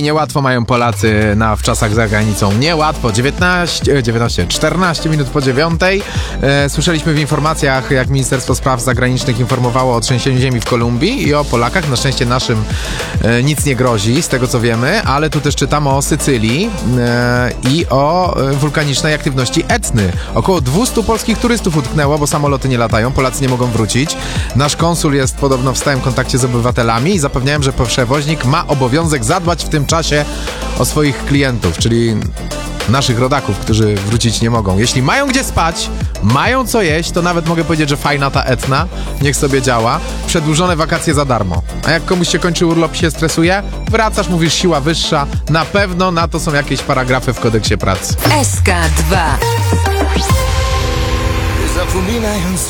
Kolumbii. Niełatwo mają Polacy w czasach za granicą. Niełatwo. 14 minut po 9. Słyszeliśmy w informacjach, jak Ministerstwo Spraw Zagranicznych informowało o trzęsieniu ziemi w Kolumbii i o Polakach. Na szczęście naszym nic nie grozi, z tego co wiemy, ale tu też czytamy o Sycylii i o wulkanicznej aktywności Etny. Około 200 polskich turystów utknęło, bo samoloty nie latają, Polacy nie mogą wrócić. Nasz konsul jest podobno w stałym kontakcie z obywatelami i zapewniałem, że przewoźnik ma obowiązek zadbać w tym czasie o swoich klientów, czyli naszych rodaków, którzy wrócić nie mogą. Jeśli mają gdzie spać, mają co jeść, to nawet mogę powiedzieć, że fajna ta Etna, niech sobie działa. Przedłużone wakacje za darmo. A jak komuś się kończy urlop i się stresuje, wracasz, mówisz siła wyższa, na pewno na to są jakieś paragrafy w kodeksie pracy. SK2. Zapominając